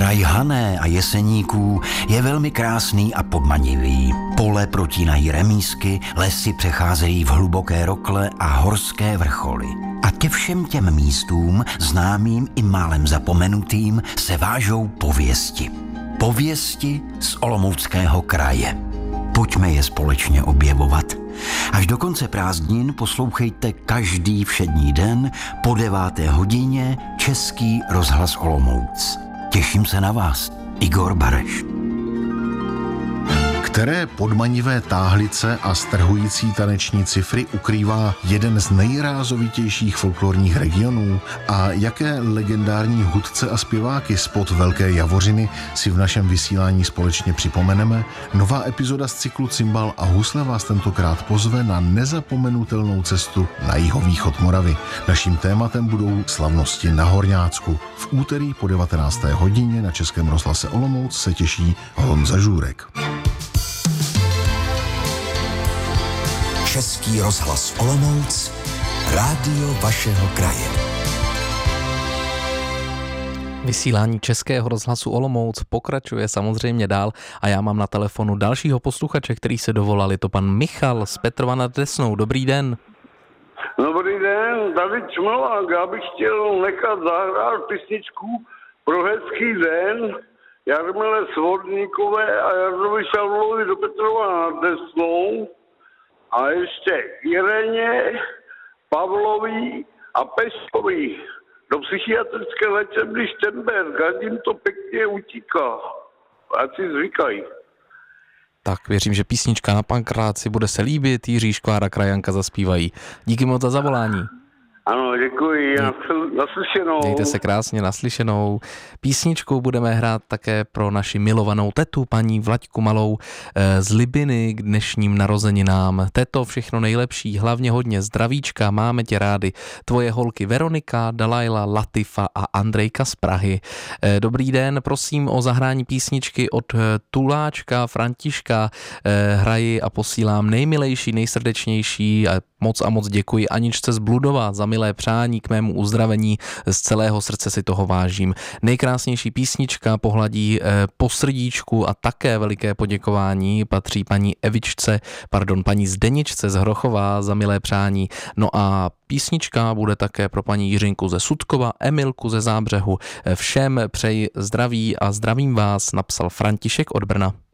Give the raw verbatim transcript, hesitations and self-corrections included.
Kraj Hané a Jeseníků je velmi krásný a podmanivý. Pole protínají remísky, lesy přecházejí v hluboké rokle a horské vrcholy. A ke všem těm místům, známým i málem zapomenutým, se vážou pověsti. Pověsti z Olomouckého kraje. Pojďme je společně objevovat. Až do konce prázdnin poslouchejte každý všední den po deváté hodině Český rozhlas Olomouc. Těším se na vás, Igor Bareš. Které podmanivé táhlice a strhující taneční cifry ukrývá jeden z nejrázovitějších folklorních regionů a jaké legendární hudce a zpěváky spod Velké Javořiny si v našem vysílání společně připomeneme? Nová epizoda z cyklu Cimbal a husle vás tentokrát pozve na nezapomenutelnou cestu na jihovýchod Moravy. Naším tématem budou slavnosti na Horňácku. V úterý po devatenácté hodině na Českém rozhlase Olomouc se těší Honza Žůrek. Český rozhlas Olomouc, rádio vašeho kraje. Vysílání Českého rozhlasu Olomouc pokračuje samozřejmě dál a já mám na telefonu dalšího posluchače, který se dovolal. Je to pan Michal z Petrova nad Desnou. Dobrý den. Dobrý den, David Čmolák. Já bych chtěl nechat zahrát písničku pro hezký den Jarmile Svodníkové a Jardovi Šavlovi do Petrova nad Desnou. A ještě Ireně, Pavlovi a Peškovi do psychiatrické léčebny Štenberg. Ať jim to pěkně utíká. Ať si zvykají. Tak věřím, že písnička na Pankráci bude se líbit. Jiří Škvára a Krajanka zaspívají. Díky moc za zavolání. Ano, děkuji. Naslyšenou. Mějte se krásně, naslyšenou. Písničkou budeme hrát také pro naši milovanou tetu, paní Vlaďku Malou z Libiny k dnešním narozeninám. Teto, všechno nejlepší, hlavně hodně zdravíčka, máme tě rádi. Tvoje holky Veronika, Dalajla, Latifa a Andrejka z Prahy. Dobrý den, prosím o zahrání písničky od Tuláčka, Františka. Hraji a posílám nejmilejší, nejsrdečnější a moc a moc děkuji Aničce z Bludova za milé přání k mému uzdravení. Z celého srdce si toho vážím. Nejkrásnější písnička pohladí eh, po srdíčku a také veliké poděkování patří paní Evičce, pardon, paní Zdeničce z Hrochova za milé přání. No a písnička bude také pro paní Jiřinku ze Sudkova, Emilku ze Zábřehu. Všem přeji zdraví a zdravím vás, napsal František od Brna.